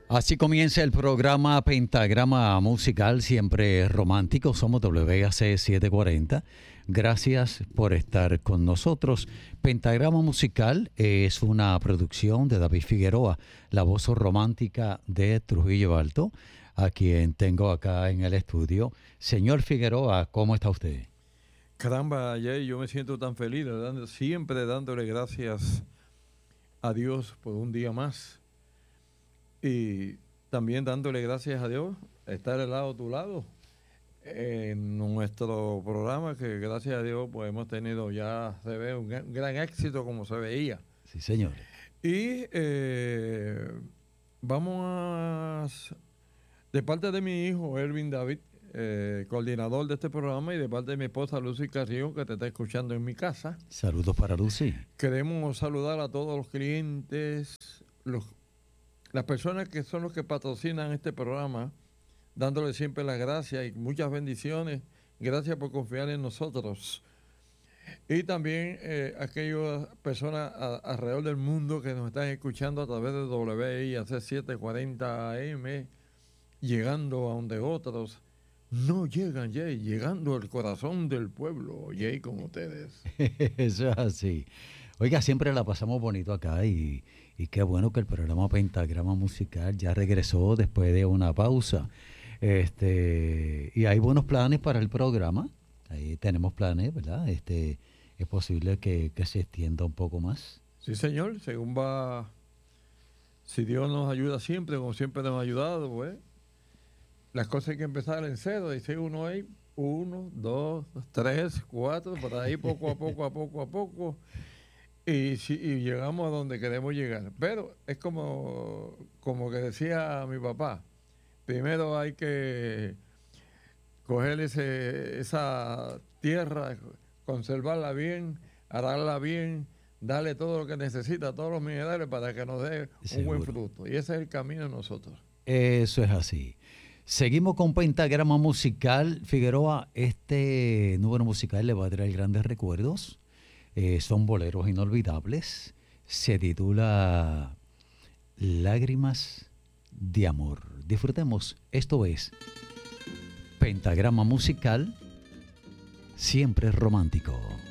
Así comienza el programa Pentagrama Musical, siempre romántico. Somos WAC 740. Gracias por estar con nosotros. Pentagrama Musical es una producción de David Figueroa, la voz romántica de Trujillo Alto, a quien tengo acá en el estudio. Señor Figueroa, ¿cómo está usted? Caramba, Jay, yo me siento tan feliz, siempre dándole gracias a Dios por un día más. Y también dándole gracias a Dios estar al lado de tu lado en nuestro programa, que gracias a Dios pues hemos tenido ya, se ve un gran éxito como se veía. Sí, señor. Y de parte de mi hijo Ervin David, coordinador de este programa, y de parte de mi esposa Lucy Carrión, que te está escuchando en mi casa. Saludos para Lucy. Queremos saludar a todos los clientes, las personas que son los que patrocinan este programa, dándole siempre las gracias y muchas bendiciones. Gracias por confiar en nosotros. Y también aquellas personas alrededor del mundo que nos están escuchando a través de WIAC 740 AM, llegando a donde otros no llegan, Jay, llegando al corazón del pueblo, Jay, con ustedes. Eso es así. Oiga, siempre la pasamos bonito acá y qué bueno que el programa Pentagrama Musical ya regresó después de una pausa. Y hay buenos planes para el programa. Ahí tenemos planes, ¿verdad? Es posible que se extienda un poco más. Sí, señor, si Dios nos ayuda siempre, como siempre nos ha ayudado, pues, las cosas hay que empezar en cero, dice uno ahí, 1, 2, 3, 4, por ahí poco a poco, y llegamos a donde queremos llegar. Pero es como que decía mi papá, primero hay que coger esa tierra, conservarla bien, ararla bien, darle todo lo que necesita, todos los minerales para que nos dé un buen fruto. Y ese es el camino de nosotros. Eso es así. Seguimos con Pentagrama Musical. Figueroa, este número musical le va a traer grandes recuerdos. Son boleros inolvidables. Se titula Lágrimas de Amor. Disfrutemos. Esto es Pentagrama Musical, siempre romántico.